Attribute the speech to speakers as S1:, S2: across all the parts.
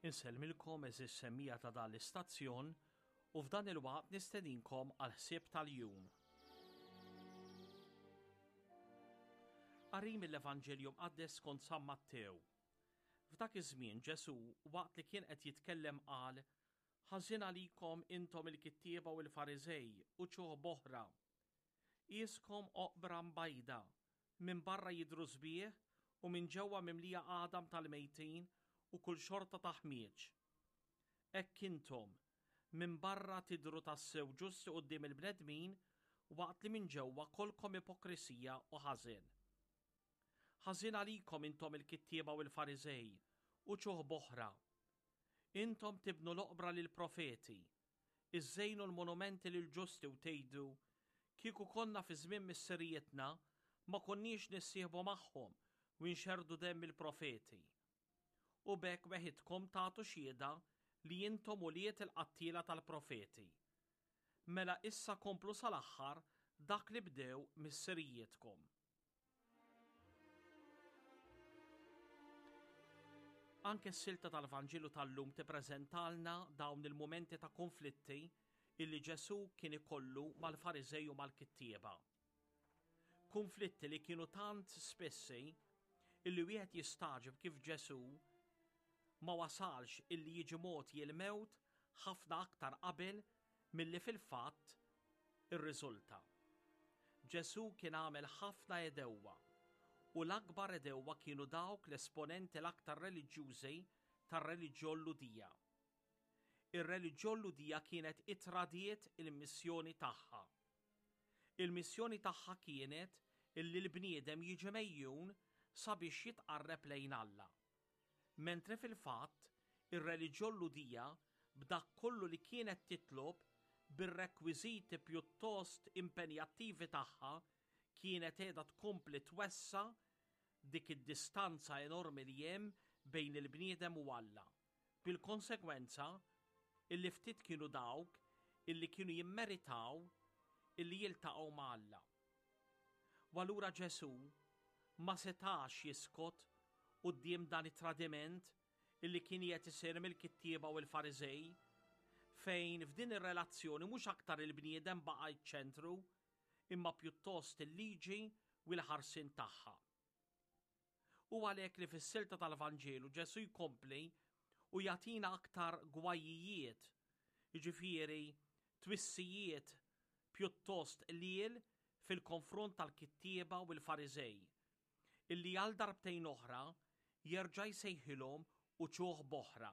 S1: Insellmilkom eżis semmija ta' dan l-istazzjon u f'dan il-waqt nistedinkom għal ħsieb tal-jum. Qari mill-Evanġelju mqaddes skont San Mattew. F'dak iż-żmien Ġesu waqt li kien qed jitkellem qal: Ħażin għalikom intom il-kittieba u l-Fariżej u ċuħ boħra. Qieskom oqbra mbajda, minn barra jidhru sbieħ u minn ġewwa mimlija qadam tal-mejtin u kull xorta ta' ħmieġ. Hekk intom minn barra tidhru tassew ġusti quddiem il-bnedmin waqt li minn ġewwa kolkom ipokrisija u ħażin. Ħażin għalikom intom il-kittieba u l-Fariżej u ċuħ boħra. Intom tibnu l-oqbra lil profeti, iżżejnu l-monumenti lil ġusti u tgħidu: kieku konna fi żmien misserietna ma konniex nissieħbu magħhom u nxerdu demm il-profeti. U bekk weħidkom tagħtu xhieda li intom uliet il-qattiela tal-profeti. Mela issa komplu sal-aħħar dak li bdew misserijietkom. Anke s-silta tal-Vanġilu tal-lum tippreżentalna dawn il-momenti ta' konflitti illi Ġesu kien ikollu mal-Fariżej u mal-kittieba. Konflitti li kienu tant spessi illi wieħed jistaġeb kif Ġesu ma wasalx illi jiġi mogħti l-mewt ħafna aktar qabel milli fil-fatt irriżulta. Ġesu kien għamel ħafna edewwa u l-akbar edewwa kienu dawk l-esponenti l-aktar reliġjużi tar-reliġjon Ludija. Ir-reliġjon Ludija kienet itradiet il-missjoni tagħha. Il-missjoni tagħha kienet illi l-bniedem jiġi mejjun sabiex jitqarreb lejn Alla. Mentri fil-fatt ir-reliġjon Ludija b'dak kollu li kienet titlob bir-rekwiżiti pjuttost impenjattivi tagħha kienet qiegħda tkompli twessa dik id-distanza enormi li hemm bejn il-bniedem u Alla. Bil-konsegwenza illi ftit kienu dawk illi kienu jimmeritaw illi jiltaqgħu ma' Alla. U allura Ġesu ma setax jiskot quddiem dan it-tradiment illi kien qed isir mill-kittieba u l-Fariżej, fejn f'din ir-relazzjoni mhux aktar il-bniedem baqa' ċ-ċentru, imma pjuttost il-liġi u l-ħarsien tagħha. U għalhekk li fis-silta tal-Vanġelu Ġesu jkompli u jagħtina aktar gwajjijiet, jiġifieri twissijiet pjuttost qliel fil-konfront tal-kittieba u l-Fariżej, illi għal darbtejn oħra jerġa' jsejħilhom u ċuħ boħra.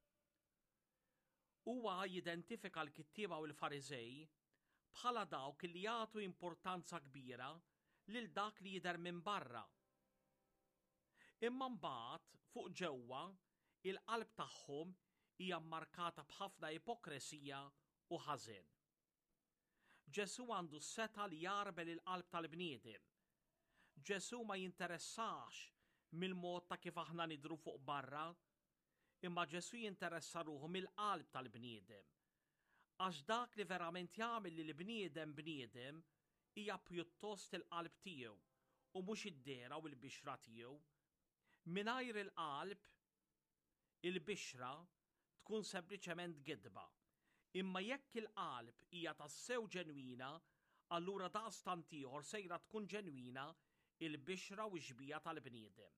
S1: Huwa jidentifika l-kittieba u l-Fariżej bħala dawk li jagħtu importanza kbira lil dak li jidher minn barra. Imma mbagħad fuq ġewwa il-qalb tagħhom hija mmarkata b'ħafna ipokresija u ħażin. Ġesu għandu s-seta li jarbel il-qalb tal-bniedem. Ġesu ma jinteressax mill-mod ta' kif aħna nidhru fuq barra, imma Ġesu jinteressa ruħu mill-qalb tal-bniedem. Għax dak li verament jagħmel li l-bniedem bniedem hija pjuttost il-qalb tiegħu u mhux id-dera u l-bixra tiegħu. Mingħajr il-qalb il-bixra tkun sempliċement gidba. Imma jekk il-qalb hija tassew ġenwina, allura daqstant ieħor sejra tkun ġenwina il-bixra u x-xbija tal-bniedem.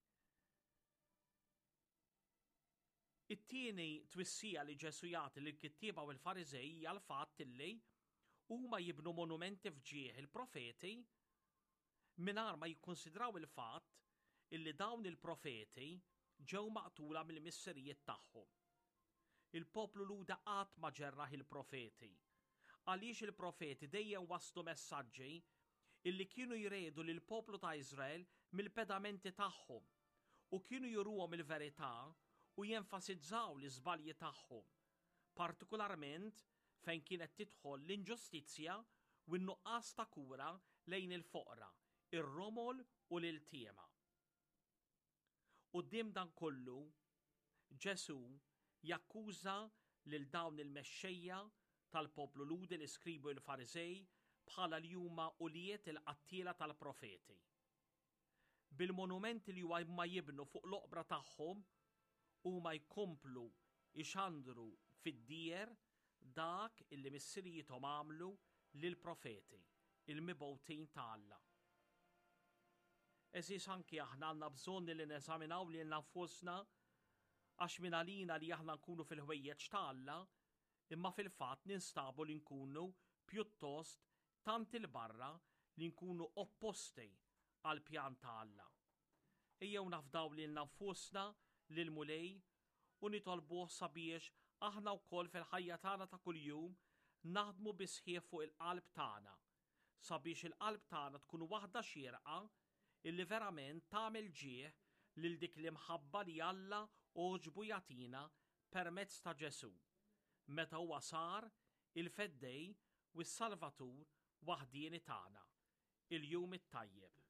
S1: It-tieni twissija li Ġesu jagħti lill-kittieba u l-Fariżej hija l-fatt illi huma jibnu monumenti fġieħ il-profeti mingħajr ma jikkonsidraw il-fatt illi dawn il-profeti ġew maqtula mill-misserijiet tagħhom. Il-poplu Luda qatt ma ġerraħ il-profeti, għaliex il-profeti dejjem waslu messaġġi illi kienu jredu lil poplu ta' Iżrael mill-pedamenti tagħhom u kienu juruhom il-verità u jenfasizzaw l-iżbalji tagħhom, partikolarment fejn kienet tidħol l-inġustizzja u n-nuqqas ta' kura lejn il-foqra, ir-romol u l-iltiema. Quddiem dan kollu, Ġesu jakkuża lil dawn il-mexxejja tal-poplu Ludi l-iskribu l-Fariżej bħala li huma uliet il-qattiela tal-profeti. Bil-monumenti li huma jibnu fuq l-oqbra tagħhom huma jkomplu ixandru fid-dier dak illi missirietom għamlu lil profeti, il-mibgħutin ta' Alla. Eżis anki aħna għandna bżonn li neżaminaw lilna nfusna għax minn għalina li aħna nkunu fil-ħwejjeġ ta' Alla, imma fil-fatt ninstabu li nkunu pjuttost tant il-barra li nkunu opposti għal pjan ta' Alla. Ejjew nafdaw lilna nfusna lil Mulej u nitolbuh sabiex aħna wkoll fil-ħajja tagħna ta' kuljum naħdmu bisħieħ fuq il-qalb tagħna, sabiex il-qalb tagħna tkun waħda xierqa illi verament tagħmel ġieħ lil dik l-imħabba li Alla oġbu jagħtina permezz ta' Ġesu, meta huwa sar il-feddej u s-Salvatur waħdieni tagħna. Il-jum it-tajjeb.